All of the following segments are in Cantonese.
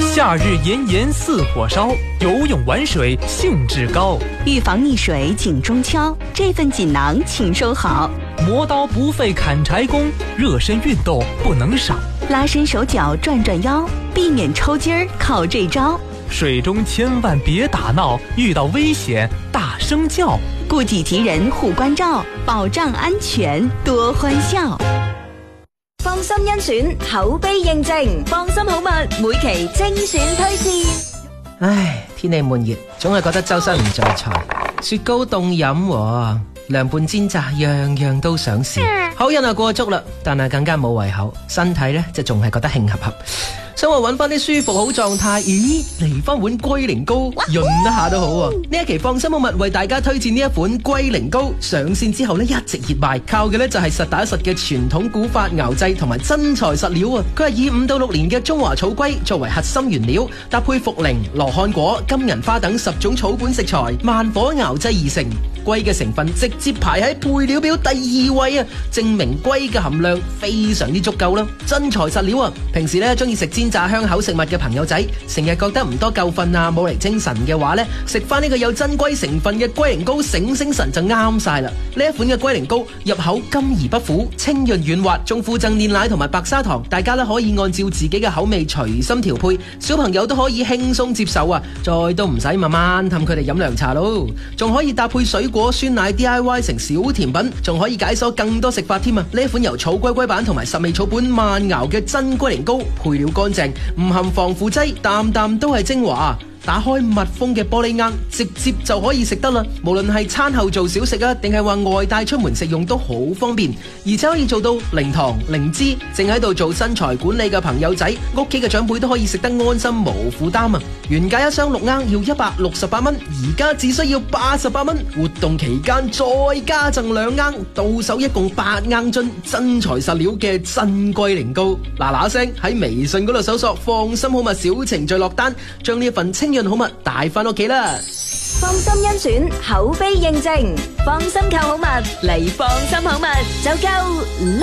夏日炎炎似火烧，游泳玩水兴致高。 预防溺水紧中敲，这份锦囊请收好。 磨刀不费砍柴工，热身运动不能少。 拉伸手脚转转腰，避免抽筋儿靠这招。 水中千万别打闹，遇到危险大声叫。 顾己及人護關照，保障安全多歡笑。 放心甄選，口碑認證，放心好物每期精選推薦。 唉，天氣悶熱，總係覺得周身唔聚財。雪糕凍飲喎，涼拌煎炸，樣樣都想試。口癮啊過足啦，但係更加冇胃口，身體呢就仲係覺得興合合。想話揾翻啲舒服好狀態，咦？嚟翻碗龜苓膏潤一下都好喎。呢一期放心好物為大家推薦呢一款龜苓膏，上線之後呢一直熱賣，靠嘅呢就係實打實嘅傳統古法熬製同埋真材實料啊！佢係以5到6年嘅中華草龜作為核心原料，搭配茯苓、羅漢果、金銀花等10種草本食材，慢火熬製而成。龜嘅成分直接排喺配料表第2位啊，證明龜嘅含量非常之足夠啦，真材實料啊！平時呢中意食煎炸香口食物嘅朋友仔，成日覺得唔多夠瞓啊，冇嚟精神嘅話呢，食翻呢個有真龜成分嘅龜苓膏醒醒神就啱晒啦！呢一款嘅龜苓膏入口甘而不苦，清潤軟滑，仲附贈煉奶同埋白砂糖，大家呢可以按照自己嘅口味隨心調配，小朋友都可以輕鬆接受啊！再都唔使慢慢氹佢哋飲涼茶咯，仲可以搭配水果酸奶 DIY 成小甜品，仲可以解鎖更多食法添啊！呢一款由草龜龜版同埋10味草本慢熬嘅真龜苓膏，配料乾淨，唔含防腐劑，啖啖都係精華。打開密封嘅玻璃罌，直接就可以食得啦。無論係餐後做小食啊，定係話外帶出門食用都好方便，而且可以做到零糖零脂。正喺度做身材管理嘅朋友仔，屋企嘅長輩都可以食得安心無負擔啊！原價一箱6罌要168蚊，而家只需要88蚊。活動期間再加贈2罌，到手一共8罌樽真材實料嘅真龜苓膏。嗱嗱聲喺微信嗰度搜索放心好物小程序落單，將呢一份清潤好物帶翻屋企啦！ 放心甄選，口碑認證，放心購好物嚟放心好物就夠啦！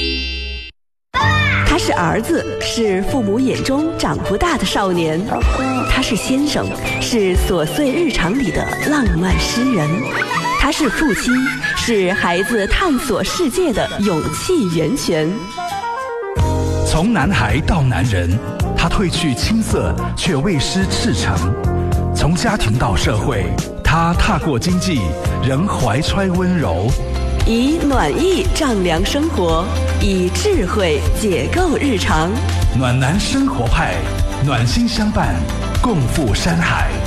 他是兒子，是父母眼中長不大的少年；他是先生，是瑣碎日常裡的浪漫詩人；他是父親，是孩子探索世界的勇氣源泉。 從男孩到男人，他褪去青澀，卻未失赤誠；從家庭到社會，他踏過經濟，仍懷揣溫柔。 以暖意丈量生活，以智慧解構日常。 暖男生活派，暖心相伴，共赴山海。